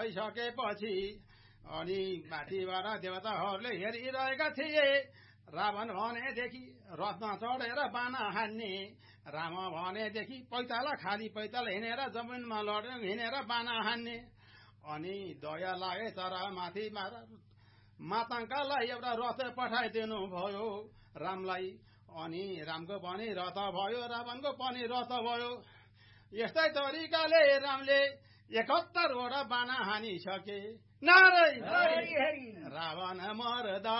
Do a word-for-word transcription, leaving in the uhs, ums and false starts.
भइसकेपछि अनि माथिबाट देवताहरूले हेरिरहेका थिए। रावण भनेदेखि रथमा चढेर बाना हान्ने, राम भनेदेखि पैताला खाली पैताला हिँडेर जमिनमा लडेर हिँडेर बाना हान्ने। अनि दया लागे तर माथिबाट माताङ्कालाई एउटा रथ पठाइदिनु भयो रामलाई। अनि रामको पनि रथ भयो, रावणको पनि रथ भयो। यस्तै तरिकाले रामले एकहत्तरवटा बाना हानिसके। नारायण रावण मर्दा